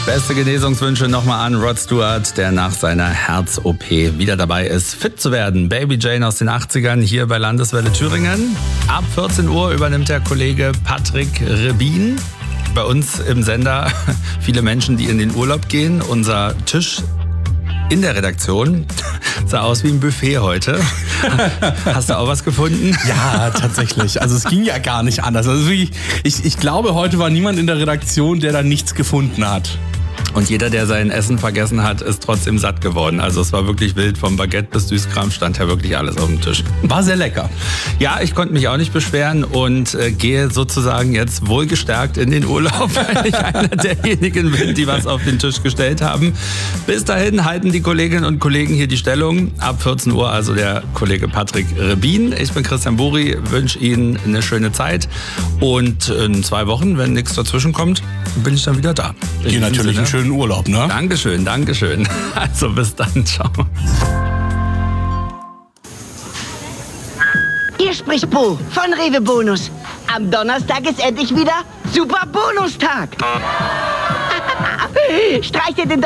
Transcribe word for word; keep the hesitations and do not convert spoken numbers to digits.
Beste Genesungswünsche nochmal an Rod Stewart, der nach seiner Herz-O P wieder dabei ist, fit zu werden. Baby Jane aus den achtzigern hier bei Landeswelle Thüringen. Ab vierzehn Uhr übernimmt der Kollege Patrick Rebin bei uns im Sender viele Menschen, die in den Urlaub gehen. Unser Tisch in der Redaktion sah aus wie ein Buffet heute. Hast du auch was gefunden? Ja, tatsächlich. Also es ging ja gar nicht anders. Also wirklich, ich, ich glaube, heute war niemand in der Redaktion, der da nichts gefunden hat. Und jeder, der sein Essen vergessen hat, ist trotzdem satt geworden. Also es war wirklich wild, vom Baguette bis Süßkram stand ja wirklich alles auf dem Tisch. War sehr lecker. Ja, ich konnte mich auch nicht beschweren und äh, gehe sozusagen jetzt wohlgestärkt in den Urlaub, weil ich einer derjenigen bin, die was auf den Tisch gestellt haben. Bis dahin halten die Kolleginnen und Kollegen hier die Stellung. Ab vierzehn Uhr also der Kollege Patrick Rebin. Ich bin Christian Buri, wünsche Ihnen eine schöne Zeit. Und in zwei Wochen, wenn nichts dazwischen kommt, bin ich dann wieder da. Dir natürlich einen schönen Urlaub, ne? Dankeschön, Dankeschön. Also bis dann, ciao. Hier spricht Bo von Rewe Bonus. Am Donnerstag ist endlich wieder Super Bonustag. Streich dir den